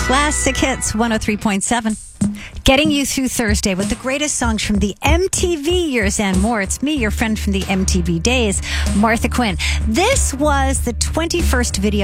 Classic Hits 103.7. Getting you through Thursday with the greatest songs from the MTV years and more. It's me, your friend from the MTV days, Martha Quinn. This was the 21st video